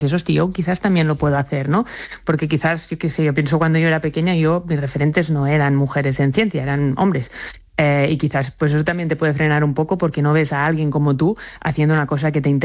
dices, hostia, yo quizás también lo puedo hacer, ¿no? Porque quizás, yo qué sé, yo pienso cuando yo era pequeña, mis referentes no eran mujeres en ciencia, eran hombres. Y quizás pues eso también te puede frenar un poco porque no ves a alguien como tú haciendo una cosa que te interesa